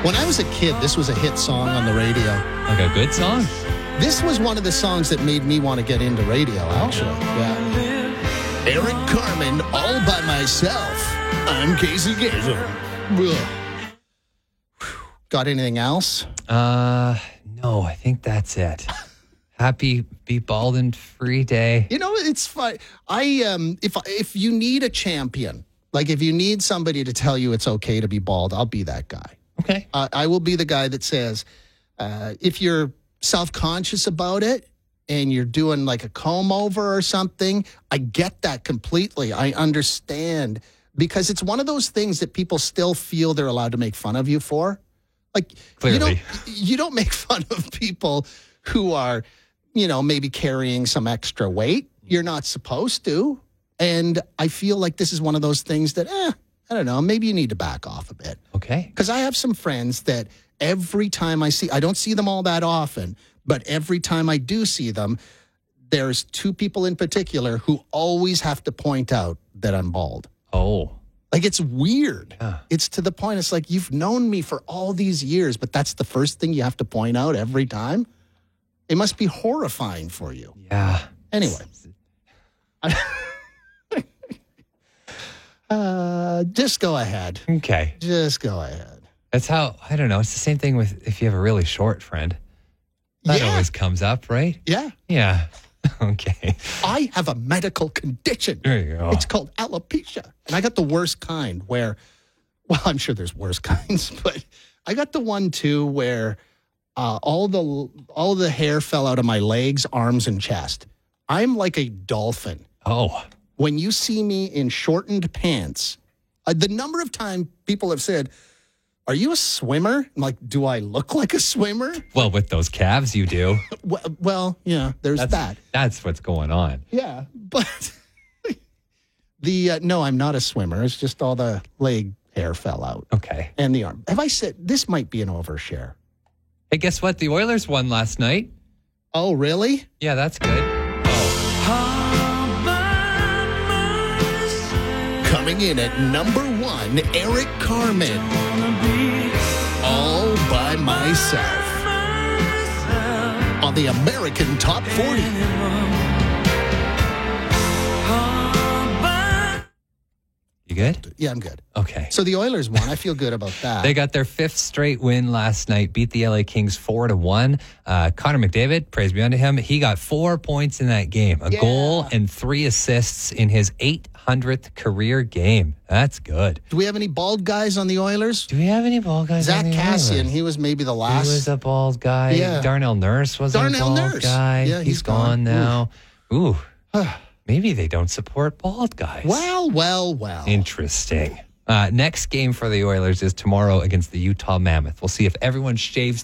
When I was a kid, this was a hit song on the radio. Like a good song? This was one of the songs that made me want to get into radio, actually. Yeah. Eric Carmen, All By Myself. I'm Casey Kasem. Got anything else? No, I think that's it. Happy Be Bald and Free Day. You know, it's fun. If you need a champion, like if you need somebody to tell you it's okay to be bald, I'll be that guy. Okay. I will be the guy that says, if you're self-conscious about it and you're doing like a comb over or something, I get that completely. I understand, because it's one of those things that people still feel they're allowed to make fun of you for. Like, Clearly. you don't make fun of people who are, maybe carrying some extra weight. You're not supposed to. And I feel like this is one of those things that, I don't know, maybe you need to back off a bit. Okay. Because I have some friends that every time I don't see them all that often, but every time I do see them, there's two people in particular who always have to point out that I'm bald. Oh. Like, it's weird. Yeah. It's to the point, it's like, you've known me for all these years, but that's the first thing you have to point out every time. It must be horrifying for you. Yeah. Anyway. Just go ahead. Okay. Just go ahead. That's how, I don't know. It's the same thing with if you have a really short friend. That always comes up, right? Yeah. Yeah. Okay. I have a medical condition. There you go. It's called alopecia. And I got the worst kind where, well, I'm sure there's worse kinds, but I got the one too where all the hair fell out of my legs, arms, and chest. I'm like a dolphin. Oh. When you see me in shortened pants, the number of times people have said, "Are you a swimmer?" I'm like, do I look like a swimmer? Well, with those calves, you do. Well, yeah, there's that. That's what's going on. Yeah, but no, I'm not a swimmer. It's just all the leg hair fell out. Okay. And the arm. Have I said this might be an overshare? Hey, guess what? The Oilers won last night. Oh, really? Yeah, that's good. Coming in at number 1, Eric Carmen. All By Myself. On the American Top 40. You good? Yeah, I'm good. Okay. So the Oilers won. I feel good about that. They got their 5th straight win last night, beat the LA Kings 4-1. Connor McDavid, praise be unto him, he got 4 points in that game, a goal and 3 assists in his 800th career game. That's good. Do we have any bald guys on the Oilers? Do we have any bald guys Zach on the Cassian, Oilers? he was maybe the last. He was a bald guy. Yeah. Darnell Nurse was a bald guy. Yeah, he's gone now. Ooh. Maybe they don't support bald guys. Well. Interesting. Next game for the Oilers is tomorrow against the Utah Mammoth. We'll see if everyone shaves